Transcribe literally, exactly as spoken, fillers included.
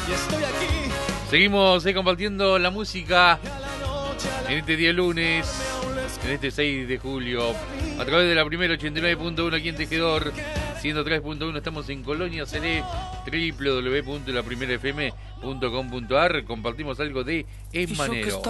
Seguimos eh, compartiendo la música en este día lunes, en este seis de julio, a través de la primera ochenta y nueve punto uno aquí en Tejedor, ciento tres punto uno, estamos en Colonia Celé, doble u doble u doble u punto la primera f m punto com punto a r. Compartimos algo de Emanero.